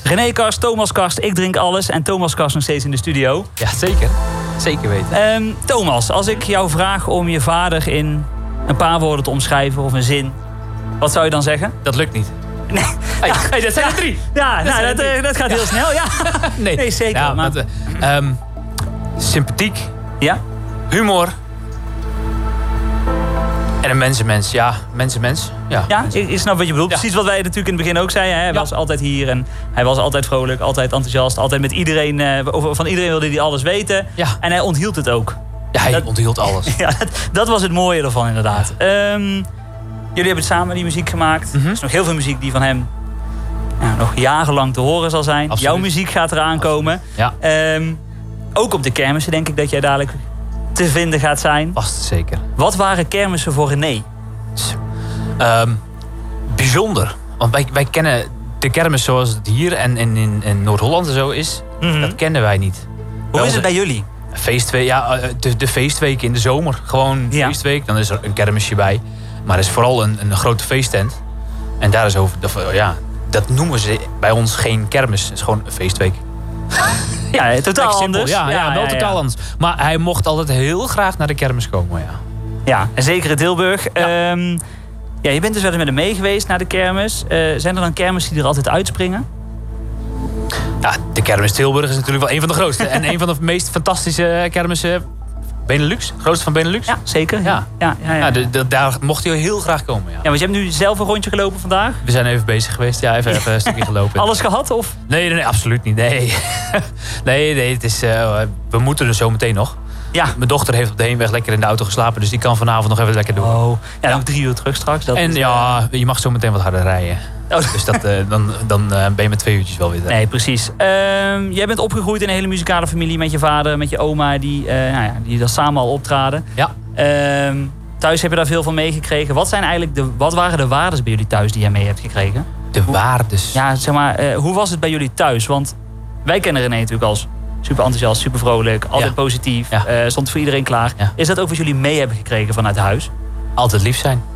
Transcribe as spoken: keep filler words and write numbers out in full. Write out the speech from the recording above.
René Karst, Thomas Karst, ik drink alles. En Thomas Karst nog steeds in de studio. Ja, zeker. Zeker weten. Um, Thomas, als ik jou vraag om je vader in een paar woorden te omschrijven of een zin, wat zou je dan zeggen? Dat lukt niet. Nee. Hey, ja, hey, dat zijn er drie. Ja, dat, nou, dat, drie. dat gaat heel ja. snel. Ja. nee. nee, zeker. Ja, maar... want, uh, um, sympathiek. Ja? Humor. En een mensenmens. Ja, mensenmens. Ja, ja mensen. ik, ik snap wat je bedoelt. Ja. Precies wat wij natuurlijk in het begin ook zeiden. Hè? Hij ja. was altijd hier en hij was altijd vrolijk, altijd enthousiast. Altijd met iedereen, uh, van iedereen wilde hij alles weten. Ja. En hij onthield het ook. Ja, hij dat, onthield alles. ja, dat, dat was het mooie ervan inderdaad. Ja. Um, jullie hebben samen die muziek gemaakt. Mm-hmm. Er is nog heel veel muziek die van hem nou, nog jarenlang te horen zal zijn. Absoluut. Jouw muziek gaat eraan komen. Ja. Um, ook op de kermissen denk ik dat jij dadelijk te vinden gaat zijn. Vast zeker. Wat waren kermissen voor René? Um, bijzonder. Want wij, wij kennen de kermis zoals het hier en, en in, in Noord-Holland en zo is. Mm-hmm. Dat kennen wij niet. Hoe is het bij jullie? Feestweek, ja, de, de feestweek in de zomer. Gewoon ja. feestweek, dan is er een kermisje bij. Maar er is vooral een, een grote feesttent. En daar is over, ja, dat noemen ze bij ons geen kermis. Het is gewoon een feestweek. Ja, totaal anders. Ja, ja, ja, wel ja, totaal ja. anders. Maar hij mocht altijd heel graag naar de kermis komen, ja. Ja, en zeker in Tilburg. Ja. Um, ja, je bent dus wel eens met hem mee geweest naar de kermis. Uh, zijn er dan kermissen die er altijd uitspringen? Ja, de kermis Tilburg is natuurlijk wel een van de grootste. En een van de meest fantastische kermissen. Benelux, grootste van Benelux. Ja, zeker. Ja. Ja, ja, ja. Ja, de, de, daar mocht hij heel graag komen. Ja. Ja, want je hebt nu zelf een rondje gelopen vandaag? We zijn even bezig geweest. Ja, even, even een stukje gelopen. Alles gehad? Of? Nee, nee, nee, absoluut niet. Nee, nee, nee het is, uh, we moeten er zo meteen nog. Ja. Mijn dochter heeft op de heenweg lekker in de auto geslapen. Dus die kan vanavond nog even lekker doen. Oh. Ja, dan ook drie uur terug straks. Dat en is, ja, je mag zo meteen wat harder rijden. Oh. Dus dat, uh, dan, dan uh, ben je met twee uurtjes wel weer daar. Nee, precies. Uh, jij bent opgegroeid in een hele muzikale familie met je vader, met je oma, die, uh, nou ja, die daar samen al optraden. Ja. Uh, thuis heb je daar veel van meegekregen. Wat zijn eigenlijk de, wat waren de waardes bij jullie thuis die jij mee hebt gekregen? De waardes? Ja, zeg maar, uh, hoe was het bij jullie thuis? Want wij kennen René natuurlijk als super enthousiast, super vrolijk, altijd ja. positief. Ja. Uh, stond voor iedereen klaar. Ja. Is dat ook wat jullie mee hebben gekregen vanuit huis? Altijd lief zijn.